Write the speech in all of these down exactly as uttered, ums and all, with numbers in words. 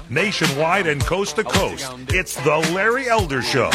nationwide and coast to coast. It's the Larry Elder Show.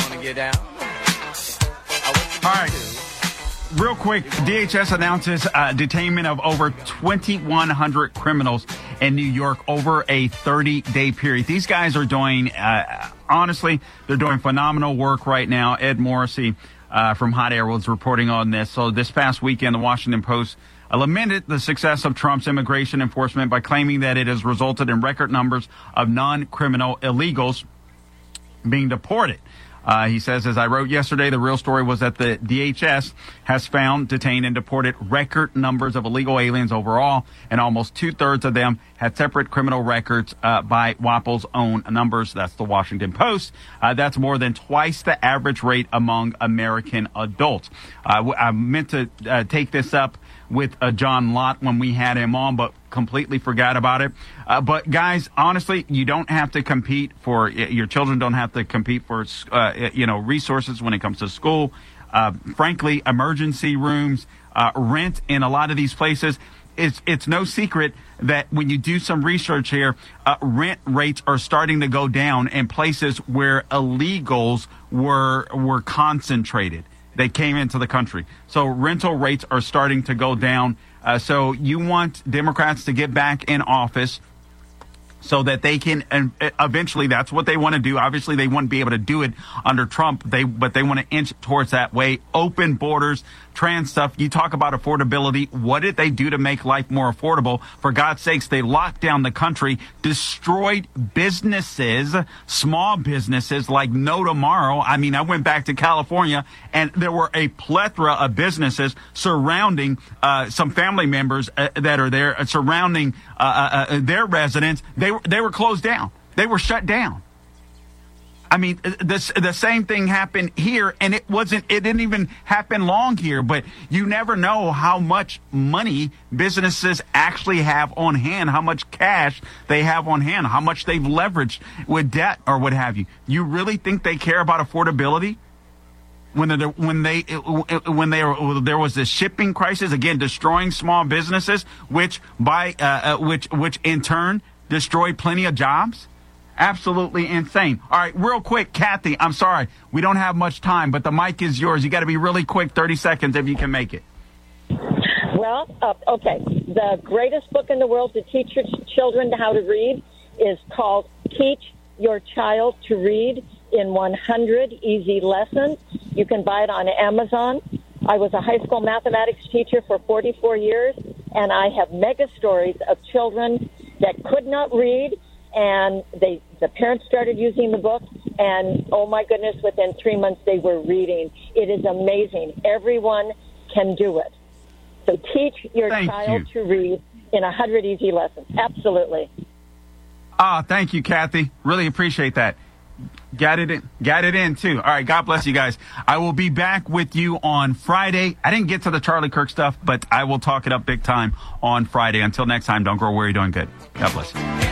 All right. Real quick, D H S announces uh, detainment of over twenty-one hundred criminals in New York over a thirty-day period. These guys are doing, uh, honestly, they're doing phenomenal work right now. Ed Morrissey uh, from Hot Air was reporting on this. So this past weekend, the Washington Post uh, lamented the success of Trump's immigration enforcement by claiming that it has resulted in record numbers of non-criminal illegals being deported. Uh, he says, as I wrote yesterday, the real story was that the D H S has found, detained, and deported record numbers of illegal aliens overall, and almost two-thirds of them had separate criminal records uh, by WAPO's own numbers. That's the Washington Post. Uh, that's more than twice the average rate among American adults. Uh, I meant to uh, take this up with uh, John Lott when we had him on, but completely forgot about it. Uh, but guys, honestly, you don't have to compete for, your children don't have to compete for, uh, you know, resources when it comes to school. Uh, frankly, emergency rooms, uh, rent in a lot of these places. It's, it's no secret that when you do some research here, uh, rent rates are starting to go down in places where illegals were, were concentrated. They came into the country. So rental rates are starting to go down. Uh, so you want Democrats to get back in office so that they can, and eventually that's what they want to do. Obviously, they wouldn't be able to do it under Trump, They, but they want to inch towards that way. Open borders, trans stuff. You talk about affordability. What did they do to make life more affordable? For God's sakes, they locked down the country, destroyed businesses, small businesses like no tomorrow. I mean, I went back to California, and there were a plethora of businesses surrounding uh, some family members uh, that are there, uh, surrounding uh, uh, their residents. They were, they were closed down. They were shut down. I mean, the, the same thing happened here, and it wasn't, it didn't even happen long here, but you never know how much money businesses actually have on hand, how much cash they have on hand, how much they've leveraged with debt or what have you. You really think they care about affordability? When the, when they when they were, there was this shipping crisis, again destroying small businesses, which by uh, uh, which which in turn destroyed plenty of jobs. Absolutely insane. All right, real quick, Kathy, I'm sorry, we don't have much time, but the mic is yours. You got to be really quick, thirty seconds if you can make it. Well, uh, okay. The greatest book in the world to teach your children how to read is called Teach Your Child to Read in one hundred Easy Lessons. You can buy it on Amazon. I was a high school mathematics teacher for forty-four years, and I have mega stories of children that could not read, and they the parents started using the book, and oh my goodness, within three months they were reading. It is amazing. Everyone can do it. So teach your Thank child you. to read in one hundred Easy Lessons. Absolutely. Ah, thank you, Kathy. Really appreciate that. Got it in. Got it in, too. All right, God bless you guys. I will be back with you on Friday. I didn't get to the Charlie Kirk stuff, but I will talk it up big time on Friday. Until next time, don't grow weary, doing good. God bless you.